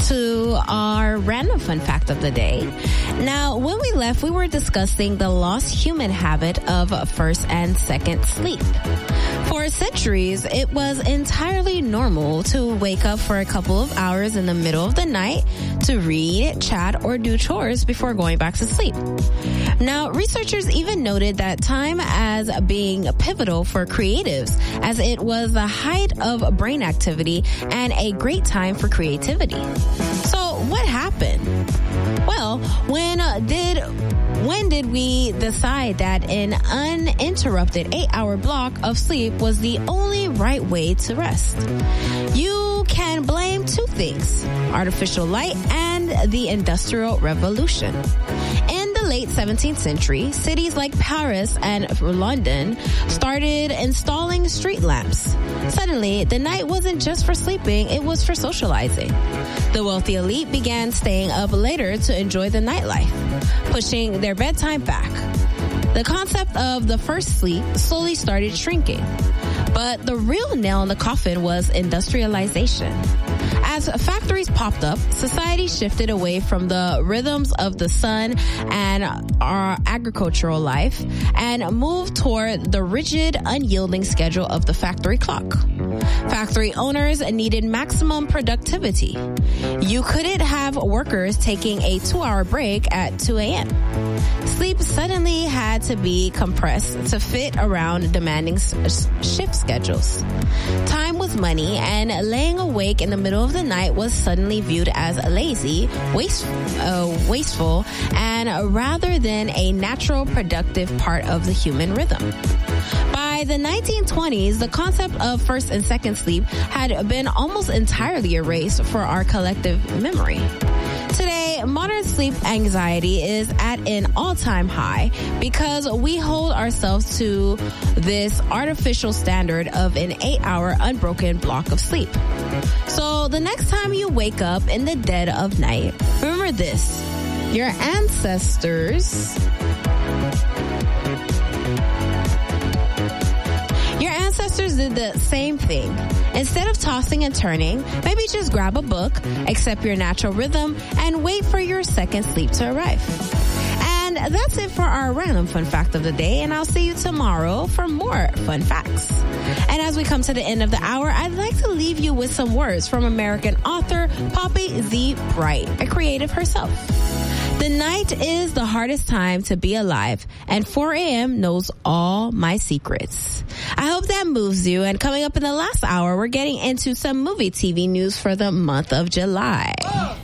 to our random fun fact of the day. Now, when we left, we were discussing the lost human habit of first and second sleep. For centuries, it was entirely normal to wake up for a couple of hours in the middle of the night to read, chat, or do chores before going back to sleep. Now, researchers even noted that time as being pivotal for creatives, as it was the height of brain activity and a great time for creativity. So, what happened? Well, when did we decide that an uninterrupted 8-hour block of sleep was the only right way to rest? You can blame two things: artificial light and the Industrial Revolution. In the late 17th century, cities like Paris and London started installing street lamps. Suddenly, the night wasn't just for sleeping, it was for socializing. The wealthy elite began staying up later to enjoy the nightlife, pushing their bedtime back. The concept of the first sleep slowly started shrinking. But the real nail in the coffin was industrialization. As factories popped up, society shifted away from the rhythms of the sun and our agricultural life and moved toward the rigid, unyielding schedule of the factory clock. Factory owners needed maximum productivity. You couldn't have workers taking a 2-hour break at 2 a.m. Sleep suddenly had to be compressed to fit around demanding shift schedules. Time was money, and laying awake in the middle of the night was suddenly viewed as lazy, wasteful, and rather than a natural, productive part of the human rhythm. By the 1920s, the concept of first and second sleep had been almost entirely erased for our collective memory. Today, modern sleep anxiety is at an all-time high because we hold ourselves to this artificial standard of an 8-hour unbroken block of sleep. So the next time you wake up in the dead of night, remember this: your ancestors did the same thing. Instead of tossing and turning, maybe just grab a book, accept your natural rhythm, and wait for your second sleep to arrive. And that's it for our random fun fact of the day, and I'll see you tomorrow for more fun facts. And as we come to the end of the hour, I'd like to leave you with some words from American author Poppy Z. Brite, a creative herself. The night is the hardest time to be alive, and 4 a.m. knows all my secrets. I hope that moves you, and coming up in the last hour, we're getting into some movie TV news for the month of July.